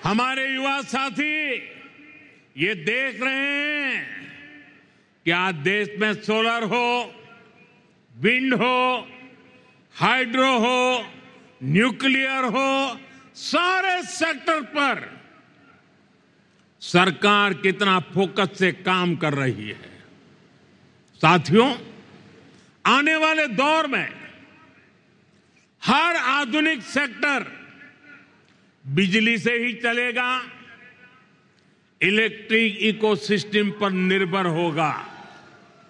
हमारे युवा साथी ये देख रहे हैं कि आज देश में सोलर हो, विंड हो, हाइड्रो हो, न्यूक्लियर हो, सारे सेक्टर पर सरकार कितना फोकस से काम कर रही है। साथियों, आने वाले दौर में हर आधुनिक सेक्टर बिजली से ही चलेगा, इलेक्ट्रिक इकोसिस्टम पर निर्भर होगा।